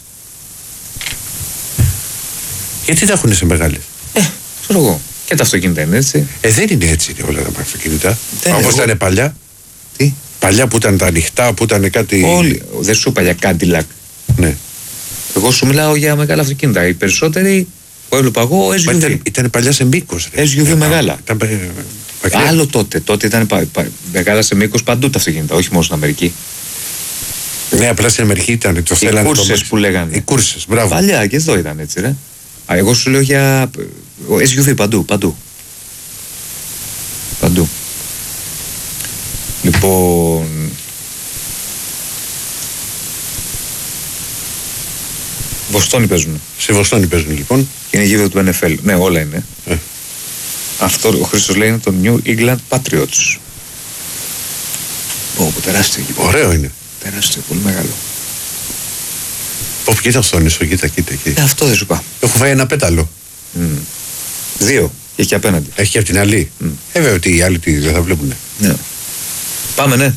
Speaker 2: Γιατί τα έχουν σε μεγάλες.
Speaker 1: Ε, ξέρω εγώ. Και τα αυτοκίνητα είναι έτσι.
Speaker 2: Ε, δεν είναι έτσι είναι όλα τα αυτοκίνητα.
Speaker 1: Δεν είναι,
Speaker 2: Όπως
Speaker 1: εγώ-
Speaker 2: ήταν παλιά.
Speaker 1: Τι,
Speaker 2: Παλιά που ήταν τα ανοιχτά, που ήταν κάτι.
Speaker 1: όλοι, δεν σου είπα για Cadillac.
Speaker 2: Ναι.
Speaker 1: Εγώ σου μιλάω για μεγάλα αυτοκίνητα. Οι περισσότεροι που έβλεπα εγώ,
Speaker 2: Μα
Speaker 1: ες γιου βι.
Speaker 2: ήταν, ήταν παλιά σε μήκος. ρε.
Speaker 1: ες γιου βι
Speaker 2: Ε,
Speaker 1: μεγάλα.
Speaker 2: Ήταν, ε, μακριά.
Speaker 1: Άλλο τότε. Τότε ήταν πα, πα, μεγάλα σε μήκος παντού τα αυτοκίνητα, όχι μόνο στην Αμερική.
Speaker 2: Ναι, απλά στην Αμερική ήταν. Το
Speaker 1: Οι
Speaker 2: θέλανε το
Speaker 1: κούρσες
Speaker 2: μέξι.
Speaker 1: που λέγανε.
Speaker 2: Οι κούρσες, μπράβο.
Speaker 1: Παλιά και εδώ ήταν έτσι, ρε. Α, εγώ σου λέω για ε, ες γιου βι παντού, παντού. Παντού. Λοιπόν. Βοστόνοι παίζουν.
Speaker 2: Σε Βοστόνη παίζουν λοιπόν.
Speaker 1: Είναι γήπεδο του Εν Εφ Ελ. Ναι, όλα είναι.
Speaker 2: Ε.
Speaker 1: Αυτό ο Χρήστος λέει είναι το New England Patriots. Ω, τεράστιο γήπεδο.
Speaker 2: Ωραίο είναι.
Speaker 1: Τεράστιο, πολύ μεγάλο.
Speaker 2: Πω, κοίτα αυτόν, σου, κοίτα, κοίτα εκεί.
Speaker 1: Ε, αυτό δεν σου είπα.
Speaker 2: Έχω φάει ένα πέταλο.
Speaker 1: Μμ. Δύο. Έχει και απέναντι.
Speaker 2: Έχει και απ' την άλλη. Mm. Ε, βέβαια ότι οι άλλοι τι, δεν θα βλέπουν.
Speaker 1: Ναι. Πάμε, ναι.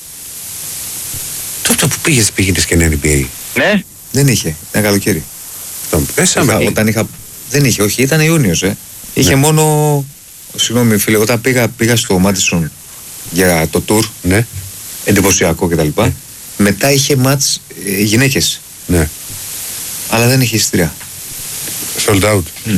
Speaker 2: Τότε που πήγες, πήγαινες και ένα N B A.
Speaker 3: Ναι.
Speaker 1: Δεν είχε. Ένα καλοκαίρι.
Speaker 2: Ε, σαν
Speaker 1: Είχα, όταν είχα... Δεν είχε, όχι, ήταν Ιούνιος, ε. Είχε ναι. μόνο. Συγγνώμη, φίλε, όταν πήγα, πήγα στο Μάντισον για το tour.
Speaker 2: Ναι.
Speaker 1: Εντυπωσιακό κτλ. Ναι. Μετά είχε μάτς ε, γυναίκες.
Speaker 2: Ναι.
Speaker 1: Αλλά δεν είχε εισιτήρια.
Speaker 2: Sold out.
Speaker 1: Mm.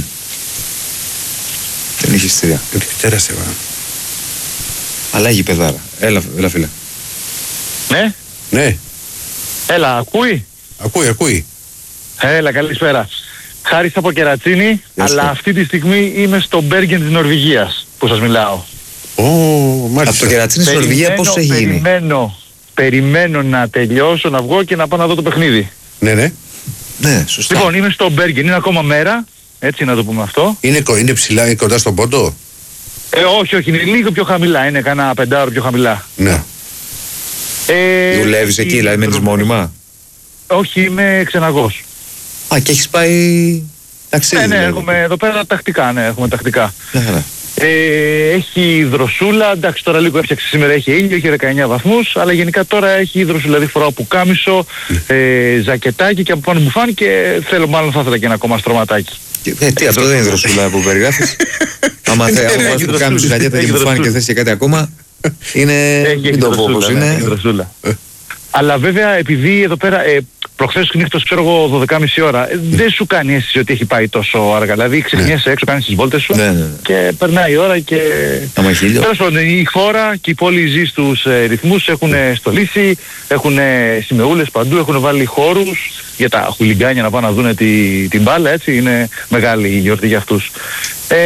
Speaker 1: Δεν είχε εισιτήρια.
Speaker 2: Είναι τεράστια βάρα.
Speaker 1: Αλλά έχει παιδάρα. Έλα, έλα φίλε.
Speaker 3: Ναι.
Speaker 2: Ναι.
Speaker 3: Έλα, ακούει.
Speaker 2: Ακούει, ακούει.
Speaker 3: Έλα, καλησπέρα. Χάρης από Κερατσίνη, αλλά αυτή τη στιγμή είμαι στο Μπέργεν της Νορβηγίας που σας μιλάω.
Speaker 2: Ω, μάλιστα.
Speaker 1: Από το Κερατσίνη στη Νορβηγία πώς έχει γίνει?
Speaker 3: Περιμένω, περιμένω να τελειώσω, να βγω και να πάω να δω το παιχνίδι.
Speaker 2: Ναι, ναι.
Speaker 1: Ναι, σωστά.
Speaker 3: Λοιπόν, είμαι στο Μπέργεν, είναι ακόμα μέρα, έτσι να το πούμε αυτό.
Speaker 2: Είναι, είναι ψηλά, είναι κοντά στον πόντο.
Speaker 3: Ε, όχι, όχι, είναι λίγο πιο χαμηλά, είναι κανένα πεντάωρο πιο χαμηλά.
Speaker 2: Ναι.
Speaker 3: Ε,
Speaker 1: Δουλεύεις εκεί, δηλαδή μένεις μόνιμα?
Speaker 3: Όχι, είμαι ξεναγός.
Speaker 1: Α, και έχεις πάει ταξίδι?
Speaker 3: Ναι, ναι,
Speaker 1: δηλαδή.
Speaker 3: έχουμε εδώ πέρα τακτικά, ναι, έχουμε τακτικά.
Speaker 1: Ναι,
Speaker 3: ε, έχει δροσούλα, εντάξει τώρα λίγο έφτιαξε σήμερα, έχει ήλιο, έχει δεκαεννιά βαθμούς, αλλά γενικά τώρα έχει δροσούλα, δηλαδή φοράω πουκάμισο, ε, ζακετάκι και από πάνω μπουφάν και θέλω, μάλλον θα ήθελα και ένα ακόμα στρωματάκι.
Speaker 1: Ε, τι, αυτό δεν είναι δροσούλα που περιγράφεις? Άμα θες που κάνεις ζακέτα και μπουφάν και θες και κάτι ακόμα, είναι, μην το πω όπως είναι.
Speaker 3: Αλλά βέβαια επειδή εδώ πέρα, ε, προχθές νύχτος ξέρω εγώ δώδεκα και μισή ώρα, ε, δεν σου κάνει αίσθηση ότι έχει πάει τόσο αργά. Δηλαδή ξεχνιέσαι έξω, κάνεις τις βόλτες σου
Speaker 1: ναι, ναι, ναι.
Speaker 3: και περνάει η ώρα και...
Speaker 1: Τέλος
Speaker 3: πάντων, η χώρα και η πόλη ζει στους ε, ρυθμούς, έχουν στολίσει, έχουν σημεούλες παντού, έχουν βάλει χώρους για τα χουλιγκάνια να πάνε να δουν τη, την μπάλα, έτσι, είναι μεγάλη η γιορτή για αυτούς. Ε,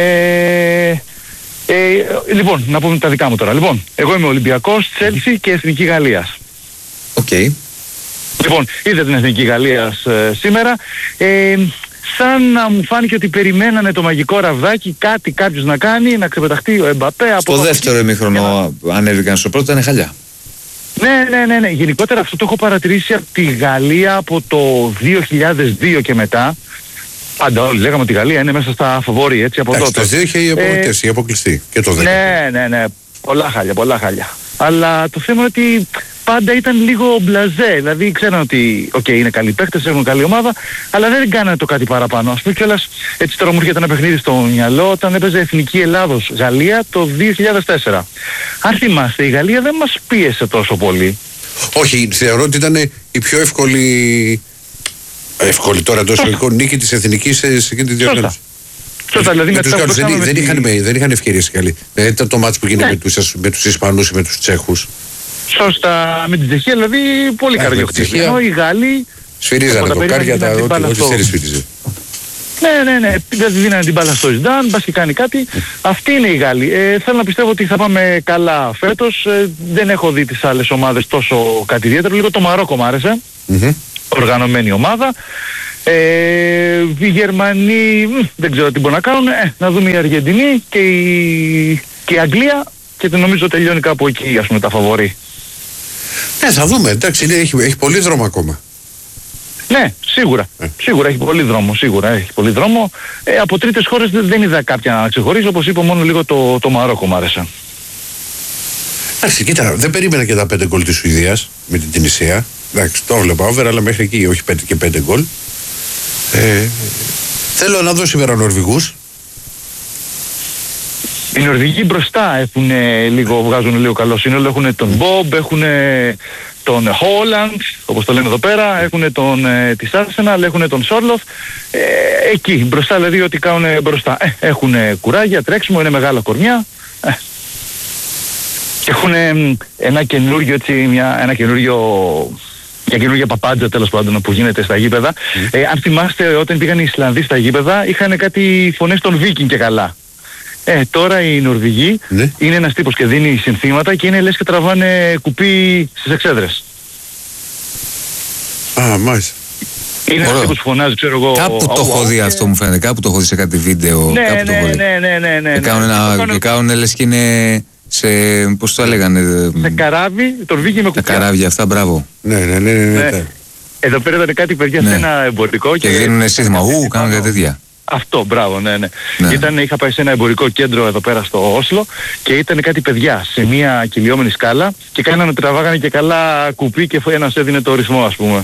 Speaker 3: ε, λοιπόν, να πούμε τα δικά μου τώρα. Λοιπόν, εγώ είμαι Ολυμπιακός, Τσέλσι και Εθνική Γαλλίας.
Speaker 1: Οκ. Okay.
Speaker 3: Λοιπόν, είδα την Εθνική Γαλλίας ε, σήμερα. Ε, σαν να μου φάνηκε ότι περιμένανε το μαγικό ραβδάκι, κάτι κάποιος να κάνει, να ξεπεταχτεί ο Εμπαπέ.
Speaker 1: Στο από δεύτερο ημίχρονο να... ανέβηκαν, στο πρώτο ήταν χαλιά.
Speaker 3: Ναι, ναι, ναι, ναι. Γενικότερα αυτό το έχω παρατηρήσει από τη Γαλλία από το δύο χιλιάδες δύο και μετά. Πάντα όλοι λέγαμε ότι η Γαλλία είναι μέσα στα φαβόρι, έτσι, από τότε.
Speaker 2: Το δύο είχε η ε... αποκλειστεί και το δέκα.
Speaker 3: Ναι, ναι, ναι. Πολλά χάλια, πολλά χάλια. Αλλά το θέμα είναι ότι πάντα ήταν λίγο μπλαζέ. Δηλαδή ξέραν ότι οκ, okay, είναι καλοί παίκτες, έχουν καλή ομάδα, αλλά δεν κάνανε το κάτι παραπάνω. Ας πούμε κιόλας, έτσι τώρα μου έρχεται ένα παιχνίδι στο μυαλό όταν έπαιζε Εθνική Ελλάδος Γαλλία το δύο χιλιάδες τέσσερα. Αν θυμάστε, η Γαλλία δεν μας πίεσε τόσο πολύ.
Speaker 2: Όχι, θεωρώ ότι ήταν η πιο εύκολη, εύκολη τώρα το εσωτερικό νίκη της Εθνικής σε εκείνη τη διοργάνωση.
Speaker 3: Σωστά, δηλαδή
Speaker 2: με τους Γάλλους δεν, δεν, τη... είχαν, δεν είχαν ευκαιρίες οι Γαλλοί. Δηλαδή το, το μάτς που γίνεται ναι. με, τους, με τους Ισπανούς ή με τους Τσέχους.
Speaker 3: Σωστά, με την Τσεχία δηλαδή πολύ καρδιοκτήση. Ενώ οι Γάλλοι
Speaker 2: σφυρίζανε κοκάρια, τα ό,τι θέλει σφύριζε.
Speaker 3: Ναι, ναι, ναι, δηλαδή δίνανε την μπάλα στο Ζιντάν, μπας και κάνει κάτι. Αυτή είναι η Γάλλοι. Ε, θέλω να πιστεύω ότι θα πάμε καλά φέτος. Ε, δεν έχω δει τις άλλες ομάδες τόσο κάτι ιδιαίτερο. Λίγο το Μαρόκο μ' άρεσε. Mm-hmm. Οργανωμένη ομάδα. Ε, οι Γερμανοί δεν ξέρω τι μπορούν να κάνουν. Ε, να δούμε η Αργεντινή και η, και η Αγγλία και νομίζω τελειώνει κάπου εκεί, ας πούμε, τα φαβορί.
Speaker 2: Ναι, θα δούμε. Εντάξει, είναι, έχει, έχει πολύ δρόμο ακόμα.
Speaker 3: Ναι, σίγουρα. Ε. Σίγουρα έχει πολύ δρόμο. Σίγουρα έχει πολύ δρόμο. Ε, από τρίτες χώρες δεν, δεν είδα κάποια να ξεχωρίσω. Όπως είπα, μόνο λίγο το, το Μαρόκο μου άρεσε.
Speaker 2: Εντάξει, κοίτα, δεν περίμενα και τα πέντε γκολ της Σουηδίας με την Τινησία. Εντάξει, το έβλεπα over, αλλά μέχρι εκεί όχι πέντε και πέντε γκολ. Ε, θέλω να δω σήμερα Νορβηγούς.
Speaker 3: Οι Νορβηγοί μπροστά έχουν λίγο, βγάζουν λίγο καλό σύνολο. Έχουν τον Μπομπ, έχουν τον Χόλαντ, όπως το λένε εδώ πέρα, έχουν τον ε, της Arsenal, έχουν τον Σόρλοφ. Ε, εκεί μπροστά, δηλαδή ότι κάνουν μπροστά. Ε, έχουν κουράγια, τρέξιμο, είναι μεγάλα κορμιά. Ε. Έχουν ένα καινούριο, έτσι, μια, ένα καινούριο, μια καινούργια παπάντζα τέλος πάντων που γίνεται στα γήπεδα. Mm. Ε, αν θυμάστε όταν πήγαν οι Ισλανδοί στα γήπεδα είχαν κάτι φωνές των Βίκινγκ και καλά. Ε, τώρα οι Νορβηγοί ναι. είναι ένας τύπος και δίνει συνθήματα και είναι λες και τραβάνε κουπί στις εξέδρες.
Speaker 2: Α, μάλιστα.
Speaker 3: Είναι ένας τύπος που φωνάζει, ξέρω εγώ...
Speaker 1: Κάπου το έχω δει αυτό μου φαίνεται, κάπου το έχω δει σε κάτι βίντεο.
Speaker 3: Ναι,
Speaker 1: κάπου
Speaker 3: ναι, ναι, ναι, ναι, ναι.
Speaker 1: Και κάνουν, ένα, και κάνουν λες και είναι σε, πώς το έλεγανε...
Speaker 3: Σε καράβι, τον βγήκε με κουπιά.
Speaker 1: Τα καράβια αυτά, μπράβο.
Speaker 2: Ναι, ναι, ναι, ναι. ναι.
Speaker 3: Εδώ πέρα ήταν κάτι παιδιά ναι. σε ένα εμπορικό
Speaker 1: και... Και δίνουν σύνθημα, ου, κάνουν κάτι τέτοια.
Speaker 6: Αυτό, μπράβο, ναι, ναι.
Speaker 1: Ναι.
Speaker 6: Ήταν, είχα πάει σε ένα εμπορικό κέντρο εδώ πέρα στο Όσλο και ήταν κάτι παιδιά σε μια κυλιόμενη σκάλα και κάνανε, τραβάγανε και καλά κουπί και ένας έδινε το ρυθμό, ας πούμε.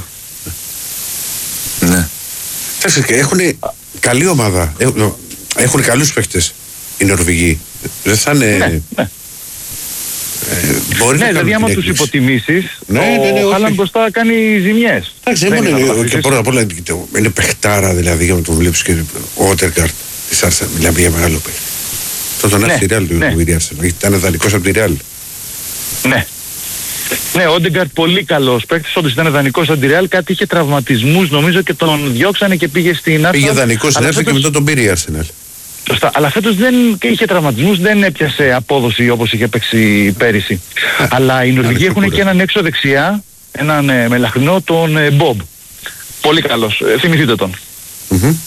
Speaker 1: Ναι.
Speaker 2: Έχουν καλή ομάδα. Έχουν, έχουν καλούς παίχτες οι Νορβηγοί. Δεν θα είναι...
Speaker 6: Ναι, ναι.
Speaker 2: Ε, μπορεί
Speaker 6: Ναι,
Speaker 2: να
Speaker 6: δηλαδή άμα
Speaker 2: κάνουν την
Speaker 6: τους
Speaker 2: έκπληξη.
Speaker 6: υποτιμήσεις,
Speaker 2: Ναι, ναι, ναι,
Speaker 6: ο
Speaker 2: όχι.
Speaker 6: Χάλαντ μπροστά κάνει ζημιές.
Speaker 2: Εντάξει,
Speaker 6: Δεν
Speaker 2: δεν
Speaker 6: είναι να
Speaker 2: είναι, και
Speaker 6: προσπαθήσεις.
Speaker 2: πρώτα απ' όλα είναι παιχτάρα δηλαδή, για να τον βλέπεις και ο Ότεργαρτ της Άρσεναλ. Μιλάμε για μεγάλο παίχτη. Αυτό τον
Speaker 6: Ναι,
Speaker 2: έρθει η Ρεάλ του
Speaker 6: ναι.
Speaker 2: η Άρσεναλ. Ήταν δανεικός από τη Ρεάλ.
Speaker 6: Ναι. Ναι, ο Όντεγκαρτ πολύ καλός παίκτης, όντως ήταν δανεικός από τη Ρεάλ, κάτι είχε τραυματισμούς νομίζω και τον διώξανε και πήγε στην Άρσεναλ.
Speaker 2: Πήγε δανεικός στην
Speaker 6: Αλλά
Speaker 2: Άρσεναλ και
Speaker 6: φέτος-
Speaker 2: μετά τον πήρε η Άρσεναλ.
Speaker 6: Σωστά. Αλλά φέτος δεν είχε τραυματισμούς, δεν έπιασε απόδοση όπως είχε παίξει πέρυσι. Αλλά οι Νορβηγοί
Speaker 2: πιο
Speaker 6: έχουν
Speaker 2: κουρά.
Speaker 6: και έναν έξω δεξιά, έναν ε, μελαχρινό, τον ε, Μπομπ. Πολύ καλός. Ε, θυμηθείτε τον.
Speaker 2: Μμμ.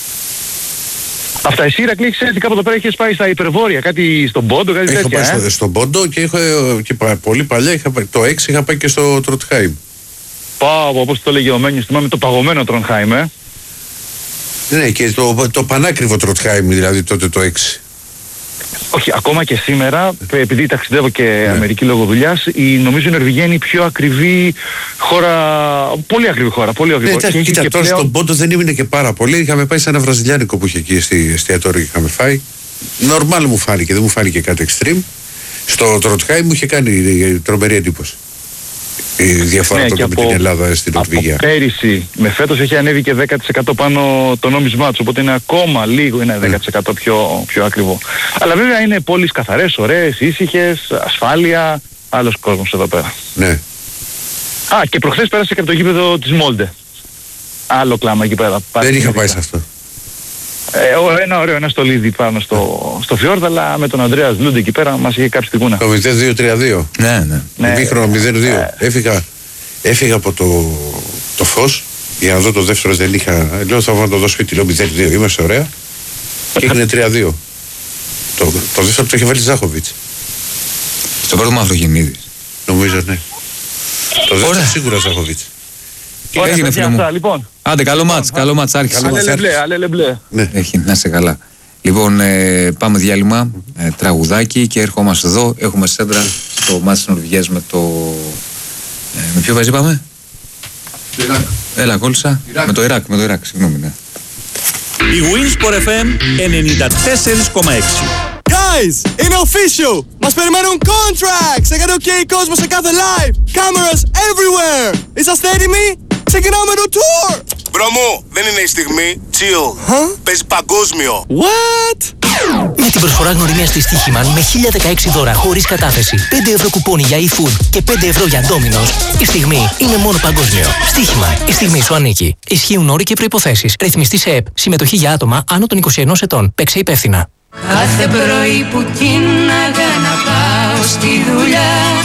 Speaker 6: Αυτά, εσύ Ηρακλή, έχεις έρθει κάπου εδώ πέρα, είχες πάει στα υπερβόρεια, κάτι στον Πόντο, κάτι
Speaker 2: Έχω
Speaker 6: τέτοια.
Speaker 2: πάει
Speaker 6: ε?
Speaker 2: στο, στον Πόντο και, έχω, και πα- πολύ παλιά, είχα, πάει- το έξι είχα πάει και στο Τροτχάιμ.
Speaker 6: Πάω, όπως το λέγε ο Μένιος, θυμάμαι το παγωμένο Τρονχάιμ, ε.
Speaker 2: Ναι, και το, το πανάκριβο Τροτχάιμ, δηλαδή τότε το έξι.
Speaker 6: Όχι, ακόμα και σήμερα, επειδή ταξιδεύω και Αμερική λόγω δουλειάς, η, νομίζω η Νορβηγία είναι η πιο ακριβή χώρα, πολύ ακριβή χώρα, πολύ ακριβή.
Speaker 2: Ναι,
Speaker 6: Και
Speaker 2: εντάξει,
Speaker 6: έχει
Speaker 2: κοίτα,
Speaker 6: και
Speaker 2: τώρα
Speaker 6: πλέον-
Speaker 2: στον Πόντο δεν ήμουν και πάρα πολύ. Είχαμε πάει σε ένα βραζιλιάνικο που είχε εκεί στη εστιατόριο και είχαμε φάει. Νορμάλ μου φάνηκε, δεν μου φάνηκε κάτι extreme. Στο Τροτχάιμ μου είχε κάνει ε, τρομερή εντύπωση. Η διαφορά
Speaker 6: Ναι,
Speaker 2: τότε
Speaker 6: και
Speaker 2: με
Speaker 6: από-
Speaker 2: την Ελλάδα στην Νορβηγία.
Speaker 6: Από πέρυσι με φέτος έχει ανέβει και δέκα τοις εκατό πάνω το νόμισμά του, οπότε είναι ακόμα λίγο, είναι δέκα τοις εκατό πιο, πιο ακριβό. Αλλά βέβαια είναι πόλεις καθαρές, ωραίες, ήσυχες, ασφάλεια, άλλος κόσμος εδώ πέρα.
Speaker 2: Ναι.
Speaker 6: Α, και προχθές πέρασε και από το γήπεδο της Μόλντε. Άλλο κλάμα εκεί πέρα.
Speaker 2: Δεν είχα πάει σε αυτό.
Speaker 6: Ε, ω- ένα ωραίο, ένα στολίδι πάνω στο, στο φιόρδ, αλλά με τον Ανδρέας Λούντε εκεί πέρα μας είχε κάψει την κούνα.
Speaker 2: Το μηδέν δύο τρία δύο.
Speaker 1: Ναι, ναι.
Speaker 6: Ναι.
Speaker 2: Ημίχρονο μηδέν δύο. Έφυγα, έφυγα από το, το φως για να δω το δεύτερο, δεν είχα. Λέω θα βάλω το δω σπίτι, λέω μηδέν δύο, είμαστε ωραία. Και έγινε τρία δύο. Το, το δεύτερο το είχε βάλει Ζάχοβιτς.
Speaker 1: Στο πρώτο Μαυρογεννίδης.
Speaker 2: Νομίζω, ναι. Το δεύτερο
Speaker 1: Ωραία.
Speaker 2: σίγουρα Ζάχοβιτς.
Speaker 6: Ωραία,
Speaker 1: έγινε,
Speaker 6: παιδιά,
Speaker 1: φίλε μου.
Speaker 6: αυτά, λοιπόν.
Speaker 1: Άντε, καλό μάτς, καλό μάτς, άρχισε.
Speaker 2: Καλό μάτς.
Speaker 6: Αλελεμπλέ, αλελεμπλέ.
Speaker 2: Ναι.
Speaker 1: Έχει, να είσαι καλά. Λοιπόν, ε, πάμε διάλειμμα, ε, τραγουδάκι και ερχόμαστε εδώ. Έχουμε σέντρα στο μάτς της Νορβηγίας με το... Ε, με ποιο βαζί πάμε? Έλα, κόλλησα. Με το Ιράκ, με το Ιράκ, συγγνώμη, ναι.
Speaker 7: Η Winsport εφ εμ ενενήντα τέσσερα κόμμα έξι.
Speaker 8: Guys, είναι official! Μας περιμένουν contracts! Έκανε ok κόσμο σε κάθε live! Cameras everywhere! Είσαστε έτοιμοι? Ξεκινάμε το tour!
Speaker 9: Μπρο μου, δεν είναι η στιγμή. Chill.
Speaker 8: Huh?
Speaker 9: Παίζει παγκόσμιο.
Speaker 8: What?
Speaker 10: Με την προσφορά γνωριμίας της Στοίχημαν με χίλια δεκαέξι δώρα χωρίς κατάθεση, πέντε ευρώ κουπόνι για e-food και πέντε ευρώ για Domino's, η στιγμή είναι μόνο παγκόσμιο. Στοίχημαν, η στιγμή σου ανήκει. Ισχύουν όροι και προϋποθέσεις. Ρυθμιστή σε ΕΠ. Συμμετοχή για άτομα άνω των είκοσι ενός ετών. Παίξε υπεύθυνα.
Speaker 11: Κάθε πρωί που κίναγα να πάω στη δουλειά,